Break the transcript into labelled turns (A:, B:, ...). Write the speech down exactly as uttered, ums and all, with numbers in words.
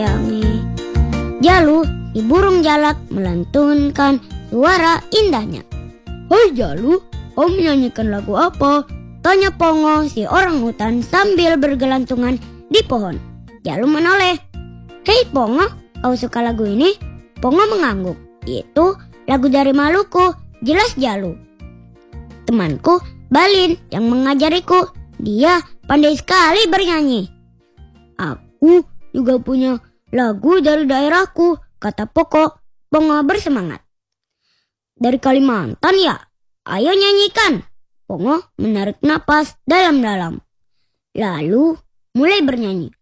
A: Yangi. Jalu, si burung jalak melantunkan suara indahnya. "Hai Jalu, kau menyanyikan lagu apa?" tanya Pongo si orang hutan sambil bergelantungan di pohon. Jalu menoleh. "Hei Pongo, kau suka lagu ini?" Pongo mengangguk. "Itu lagu dari Maluku, jelas Jalu. Temanku Balin yang mengajariku. Dia pandai sekali bernyanyi." "Aku juga punya lagu dari daerahku," kata Poko. Pongo bersemangat. "Dari Kalimantan ya? Ayo nyanyikan." Pongo menarik napas dalam-dalam. Lalu mulai bernyanyi.